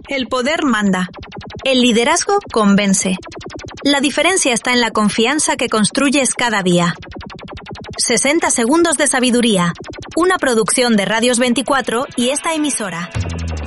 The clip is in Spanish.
El poder manda. El liderazgo convence. La diferencia está en la confianza que construyes cada día. 60 segundos de sabiduría. Una producción de Radios 24 y esta emisora.